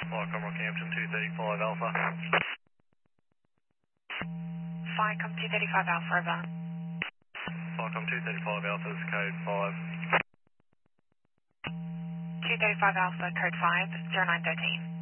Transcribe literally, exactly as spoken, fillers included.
Welcome, Rockhampton two thirty-five Alpha. Firecom two thirty-five Alpha, over. Welcome two thirty-five Alpha is code five. two thirty-five Alpha, code five, zero nine one three.